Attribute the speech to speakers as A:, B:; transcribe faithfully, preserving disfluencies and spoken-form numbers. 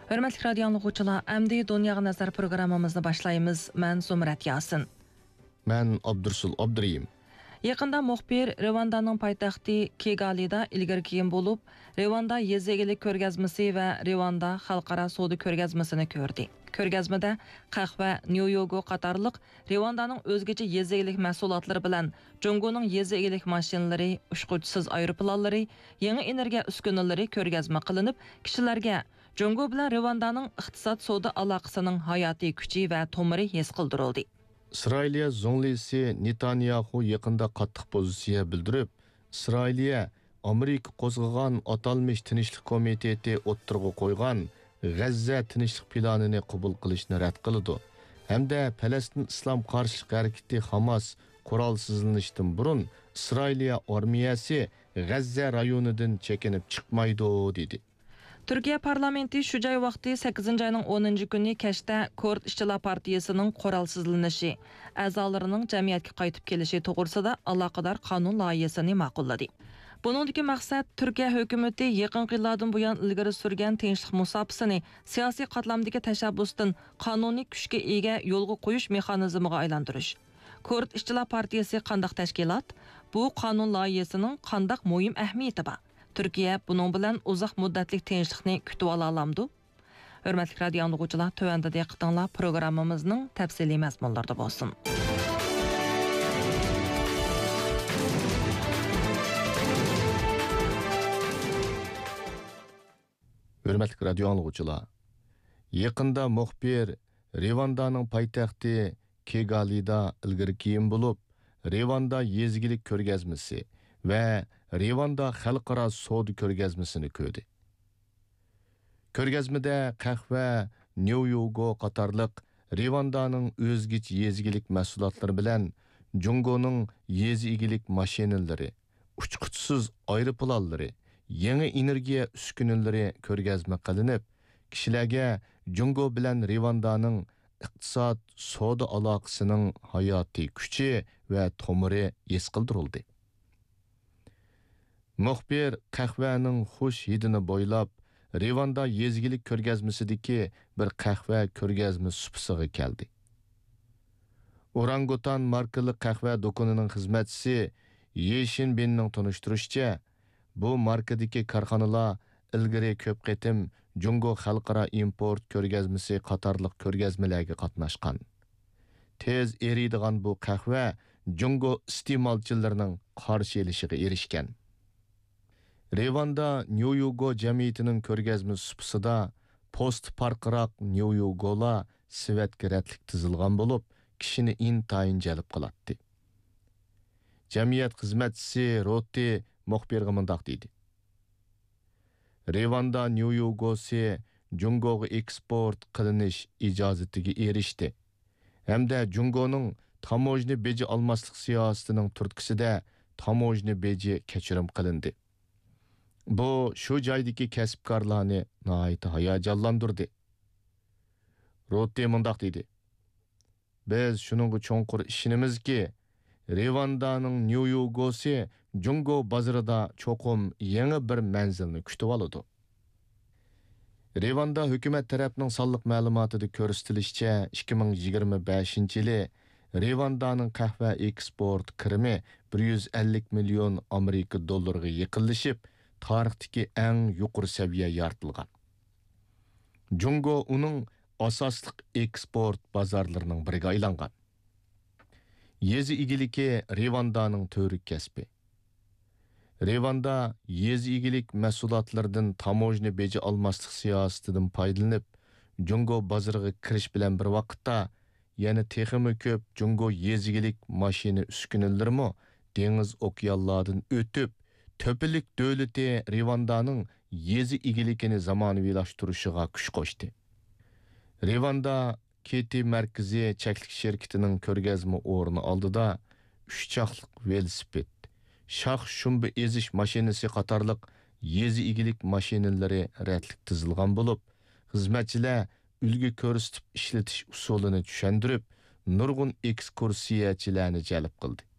A: Hörmətli radio dinləyicilər, əmdi Dunyağa Nəzər proqramımızı başlayırıq. Mən Zumrat Yasin.
B: Mən Abdursul Abduriyim.
A: Yaqında muxbir Rwandanın paytaxtı Kigalida ilgari kiyim bo'lib, Rwanda yezigilik ko'rgazmasi va Rwanda xalqaro savdo ko'rgazmasini ko'rdi. Ko'rgazmada qahva, New-Yogo qatorliq Rwandaning o'zgacha yezigilik mahsulotlari bilan Jongoning yezigilik mashinalari, uchquchisiz aeroplanlari, yangi energiya uskunalari ko'rgazma qilinib, kishilarga Jongo bilan Rwandaning iqtisod savdo aloqasining hayotiy kuchi va tomiri his qildirildi.
B: İsrailiya Zonlisi Netanyahu yaqında qattiq pozitsiya bildirib, İsrailiya Amerika qo'zg'agan atalmış Tinchlik komiteti o'ttirg'i qo'ygan G'azza tinchlik planini qabul qilishni rad qildi. Hamda Falastin islom qarshilik harakati Hamas qurolsizlanishdan burun İsrailiya armiyasi G'azza rayonidan chekinib chiqmaydi dedi.
A: Türkiye parlamenti şu joy vaqti sakkizinchi ayning o'ninchi kuni kashda Kurd ishchilar partiyasining qurolsizlanishi, a'zolarining jamiyatga qaytib kelishi to'g'risida aloqador qonun loyihasini ma'qulladi. Buningdagi maqsad Turkiya hukumatı yaqinqi yillardan buyon ilgari surgan tinchlik musofasini siyosiy qatlamdagi tashabbusdan qonuniy kuchga ega yo'lga qo'yish mexanizmiga aylantirish. Kurd ishchilar partiyasi qandaq tashkilot? Bu qonun loyihasining qandaq muhim ahamiyati bor? Türkiye bunun bilan uzoq muddatlik tinchlikni kutib ola olamdi. Hörmətli radio dinləyicilər, tövəndə diqqətinizlə proqramımızın təfsili məzmunlarında bolsun.
B: Hörmətli radio dinləyicilər, yaqında muxbir Rwandanın paytaxtı Kigalida ilgari kiyim bo'lib, Rwanda yezgilik ko'rgazmasi va Rwanda xalqaro savdo ko'rgazmasini ko'rdi. Ko'rgazmada qahva, New-Yogo qatorliq Rwandaning o'zgacha yezgilik mahsulotlari bilan Jongoning yezigilik mashinalari, uchquchsiz aeroplanlari, yangi energiya uskunalari ko'rgazma qilinib, kishilarga Jongo bilan Rwandaning iqtisod savdo aloqasining hayotiy kuchi va tomiri his qildirildi. Muxbir qahvaning xush hidini bo'ylab Rwanda yezgilik ko'rgazmasidagi bir qahva ko'rgazma supisiga keldi. Orangutan markali qahva do'konining xizmatchisi Yeshin Benning tunishtirishicha, bu markadagi korxonalar ilgari ko'p qatim Jongo xalqaro import ko'rgazmasi qatorliq ko'rgazmalarga qatnashgan. Tez eriydigan bu qahva Jongo iste'molchilarining qarshi elishiga erishgan. Rwanda New-Yogo jamiyatining ko'rgazma supisida post parqiroq New-Yogolar sivatga ratlik tizilgan bo'lib, kishini intayin jalb qiladi. Jamiyat xizmatchisi Roti muxbirga mundaq dedi. Rwanda New-Yogosi Jongoga eksport qilinish ijozatiga erishdi. Hamda Jongoning tamojni beji almaslik siyosatining turtkisida tamojni beji kechirim qilindi. Bu shu joydagi kasbkorlarni nihoyat hayajonlantirdi. Rotti mundaq dedi. Biz shuningga cho'nqur ishonamizki, Rwandaning New-Yogosi Jongo bozorida cho'qim yangi bir manzilni kutib oladi. Rwanda hukumat tarafining sonliq ma'lumotida ko'rsatilishicha, ikki ming yigirma beshinchi yili Rwandaning qahva eksport kirimi bir yuz ellik million Amerika dollariga yaqinlashib, tarixdagi eng yuqori saviya yaratilgan. Jongo uning asosliq eksport bozorlarining biriga aylangan. Yezi igiliki Rwandaning to'rik kasbi. Rwanda yezi igilik mahsulotlardan tamojni beji almaslik siyosatidan foydalanib, Jongo bozoriga kirish bilan bir vaqtda yana texmi ko'p Jongo yezigilik mashina uskunalarimi dengiz okeanlardan o'tib, Töpülük dövleti Rwandaning yezi igilikini zamonaviylashtirishiga kuch qo'shdi. Rwanda Keti markazi cheklik shirkatining ko'rgazma o'rni oldida uch chaqliq velosiped, shax shumbi ezish mashinasi qatorliq yezi igilik mashinalari ratlik tizilgan bo'lib, xizmatchilar ulgu ko'rsatib ishlatish usulini tushundirib, nurg'un ekskursiyachilarni jalb qildi.